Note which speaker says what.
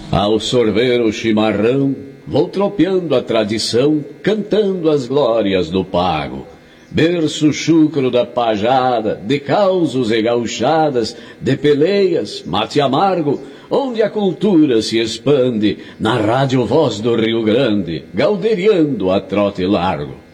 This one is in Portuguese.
Speaker 1: Ao sorver o chimarrão, vou tropeando a tradição, cantando as glórias do pago. Berço chucro da pajada, de causos e gauchadas, de peleias, mate amargo, onde a cultura se expande, na rádio voz do Rio Grande, galderiando a trote largo.